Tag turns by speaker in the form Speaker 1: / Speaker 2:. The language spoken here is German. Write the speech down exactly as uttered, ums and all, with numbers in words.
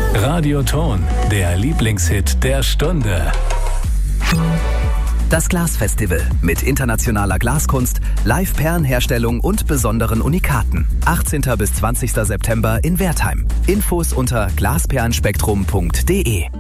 Speaker 1: Radioton, der Lieblingshit der Stunde.
Speaker 2: Das Glasfestival mit internationaler Glaskunst, Live-Perlenherstellung und besonderen Unikaten. achtzehnten bis zwanzigsten September in Wertheim. Infos unter glasperlenspektrum punkt de.